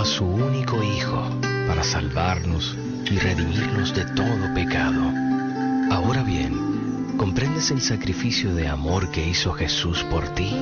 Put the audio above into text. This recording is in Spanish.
a su único Hijo para salvarnos y redimirnos de todo pecado. Ahora bien, ¿comprendes el sacrificio de amor que hizo Jesús por ti?